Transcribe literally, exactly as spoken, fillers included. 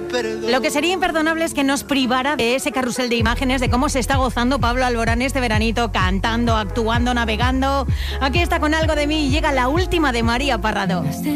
perdón. Lo que sería imperdonable es que nos privara de ese carrusel de imágenes de cómo se está gozando Pablo Alborán este veranito, cantando, actuando, navegando. Aquí está Con algo de mí y llega la última de María Parrado.